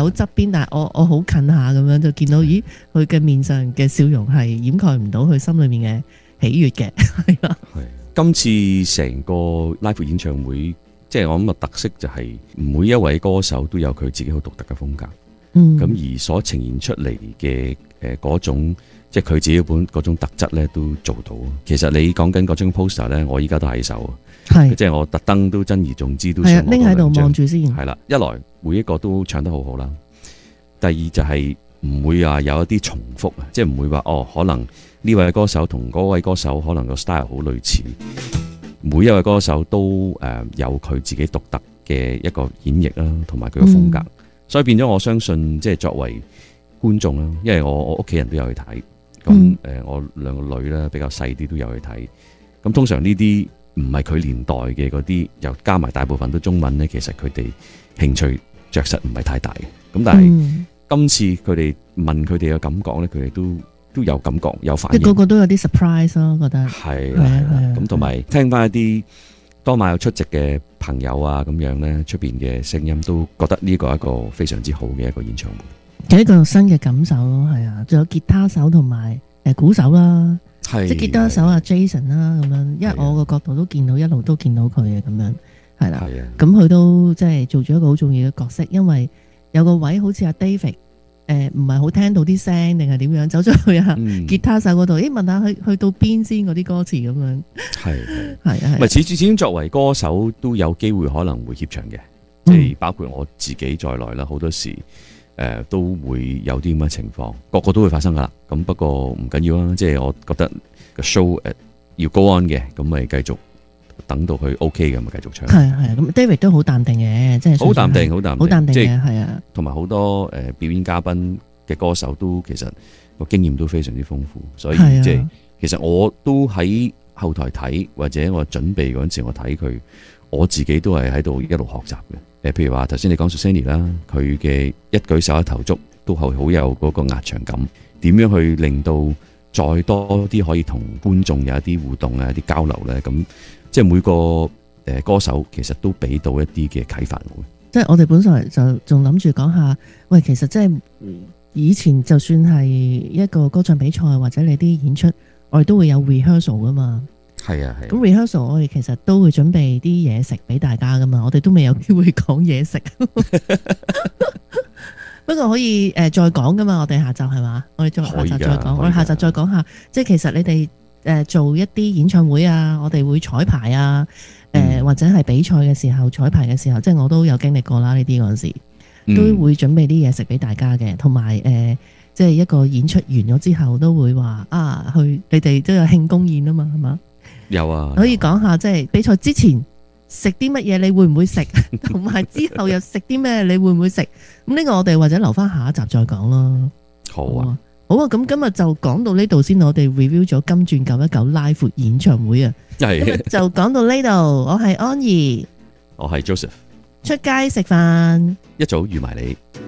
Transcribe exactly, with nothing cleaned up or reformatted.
好側邊，但係我我好近下咁樣就見到，咦，佢嘅面上嘅笑容係掩蓋唔到佢心裏面嘅喜悅嘅，係啦。 係今次成個 live 演唱會，即係我諗個特色就係每一位歌手都有佢自己好獨特嘅風格。嗯，咁而所呈現出嚟嘅誒嗰種，即係佢自己本嗰種特質咧，都做到。其實你講緊嗰張 poster 咧，我依家都喺手，係即係我特登都珍而重之都想拎喺度望住先。 係啦，一來每一個都唱得好好啦，第二就係唔會話有一啲重複啊，即係唔會話哦，可能呢位歌手同嗰位歌手可能個 style 好類似，每一位歌手都誒有佢自己獨特嘅一個演繹啦，同埋佢嘅風格。嗯，所以變咗，我相信即係作為觀眾啦，因為我我屋企人都有去睇，咁誒、嗯、我兩個女咧比較細啲都有去睇，咁通常呢啲唔係佢年代嘅嗰啲，又加埋大部分都中文咧，其實佢哋興趣着實唔係太大嘅，咁但係、嗯、今次佢哋問佢哋嘅感覺咧，佢哋都都有感覺有反應， 個個都有啲 surprise 咯，覺得係啦係啦，咁同埋聽翻一啲當晚有出席嘅朋友啊，咁樣咧，出邊嘅聲音都覺得呢個係一個非常之好嘅一個演唱會， 有一個新嘅感受咯，係啊，仲有吉他手同埋誒鼓手啦，係即係吉他手啊 Jason 啦咁樣，因為我個角度都見到一路都見到佢嘅咁樣，係啦，咁佢都即係做咗一個好重要嘅角色，因為有個位好似阿 David 誒唔係好聽到啲聲定係點樣，走咗去啊、嗯、吉他手嗰度，誒問下去去到邊先嗰啲歌詞咁樣，係係啊， 唔係始始終作為歌手都有機會可能會怯場嘅，即、嗯、係包括我自己在內啦，好多時誒、呃、都會有啲咁嘅情況，個個都會發生噶啦。咁不過唔緊要啦，即係我覺得個 show 誒要 go on 嘅，咁咪繼續等到佢 OK 嘅咪繼續唱。係係咁 David 都好淡定嘅，即係好淡定，好淡定，好淡定嘅，係啊。同埋好多誒表演嘉賓嘅歌手都其實個經驗都非常之豐富，所以即係其實我都喺後台睇或者我準備嗰陣時，我睇佢，我自己都係喺度一路學習嘅。誒，譬如話頭先你講 Susani 啦，佢嘅一舉手一投足都係好有嗰個壓場感，點樣去令到再多啲可以同觀眾有一啲互動啊、一啲交流咧？咁即係每個誒歌手其實都俾到一啲嘅啟發我。即係我哋本來就仲諗住講下，喂，其實即係以前就算係一個歌唱比賽或者你啲演出，我哋都會有 rehearsal 噶嘛。係啊係。咁 rehearsal 我哋其實都會準備啲嘢食俾大家噶嘛，我哋都未有機會講嘢食。不過可以誒、呃、再講噶嘛，我哋下集係嘛？我哋再下集再講，我哋下集再講下，即係其實你哋誒、呃、做一啲演唱會啊，我哋會彩排啊，誒、呃嗯、或者係比賽嘅時候彩排嘅時候，即係我都有經歷過啦。呢啲嗰陣時都會準備啲嘢食俾大家嘅，同埋誒即係一個演出完咗之後都會話啊，去你哋都有慶功宴啊嘛，係嘛？有啊，可以講下即係比賽之前食啲乜嘢，你會唔會食？同埋之後又食啲咩，你會唔會食？咁呢個我哋或者留翻下，下一集再講咯。好啊，好啊，咁今日就講到呢度先，我哋 review 咗金鑽九一九 live 演唱會啊。係，就講到呢度。我係安怡，我係 Joseph，出街食飯，一早預埋你。